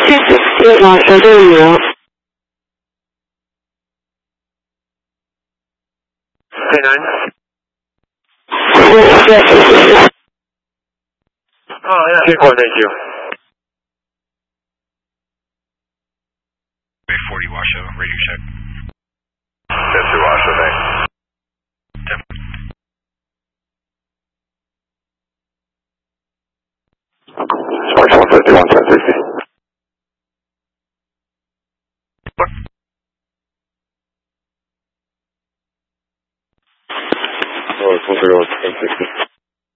260 Marshall, there you go. K9. Oh, yeah, 3-4, thank you. 40 Washoe, radio check.